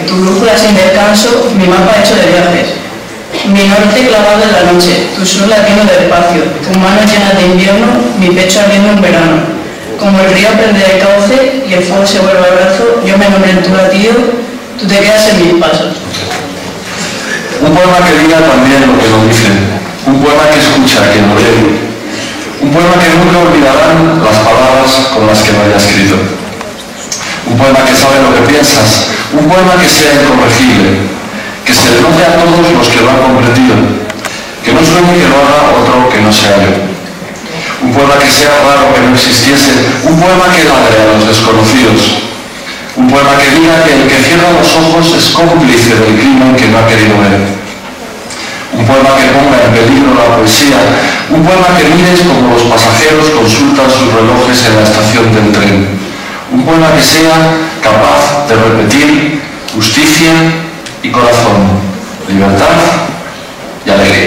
tu brújula sin descanso, mi mapa hecho de viajes. Mi norte clavado en la noche, tu sol latiendo despacio, tus manos llenas de invierno, mi pecho ardiendo en verano. Como el río prende el cauce y el fuego se vuelve abrazo, yo me nombré en tu latido, tú te quedas en mis pasos. Un poema que diga también lo que no dice, un poema que escucha, que no lee, un poema que nunca olvidarán las palabras con las que lo haya escrito, un poema que sabe lo que piensas, un poema que sea incorregible, que se le note a todos los que lo han comprendido, que no suene que lo haga otro que no sea yo. Un poema que sea raro que no existiese, un poema que ladre a los desconocidos, un poema que diga que el que cierra los ojos es cómplice del crimen que no ha querido ver. Un poema que ponga en peligro la poesía, un poema que mires como los pasajeros consultan sus relojes en la estación del tren. Un poema que sea capaz de repetir justicia y corazón, libertad y alegría.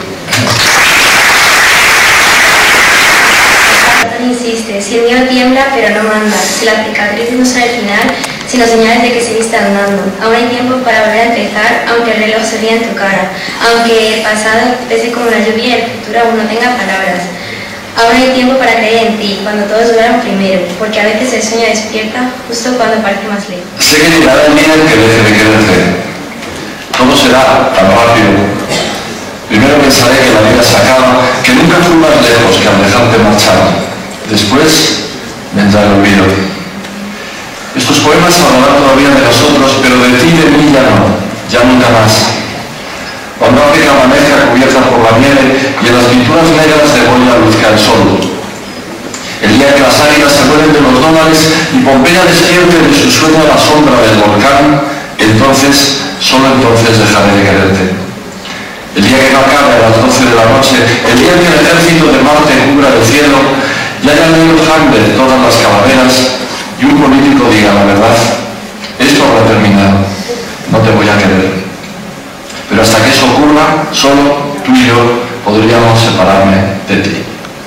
Insiste, si el mío tiembla pero no manda, si las cicatrices no son el final, sino señales de que seguiste andando. Aún hay tiempo para volver a empezar, aunque el reloj se ría en tu cara, aunque el pasado pese como la lluvia y el futuro aún no tenga palabras. Aún hay tiempo para creer en ti, cuando todos duerman primero, porque a veces el sueño despierta justo cuando parece más lejos. Sé que llegará el día en que deje de quererte. Todo será tan rápido. Primero pensaré que la vida se acaba, que nunca fui más lejos que al dejarte marchar. Después vendrá el olvido. Estos poemas hablarán todavía de nosotros, pero de ti y de mí ya no, ya nunca más. Cuando África amanezca cubierta por la nieve y en las pinturas negras de Goya luzca el sol. El día que las águilas se vuelen de los dólares y Pompeya despierte de su sueño a la sombra del volcán, entonces, solo entonces dejaré de quererte. El día que no acabe a las 12 de la noche, el día en que el ejército de Marte cubra el cielo y haya leído sangre todas las calaveras y un político diga la verdad, esto habrá terminado, no te voy a querer. Pero hasta que eso ocurra, solo tú y yo podríamos separarme de ti.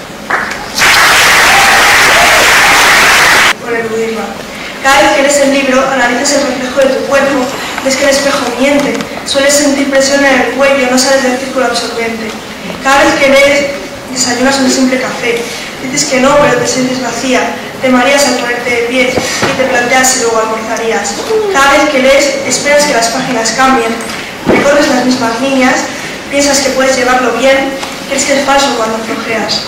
Por eludirla. Cada vez que lees el libro, analizas el reflejo de tu cuerpo, ves que el espejo miente, sueles sentir presión en el cuello, no sales del círculo absorbente. Cada vez que lees, desayunas un simple café, dices que no, pero te sientes vacía, te mareas al ponerte de pie y te planteas si luego almorzarías. Cada vez que lees, esperas que las páginas cambien, recorres las mismas líneas, piensas que puedes llevarlo bien, crees que es falso cuando flojeas.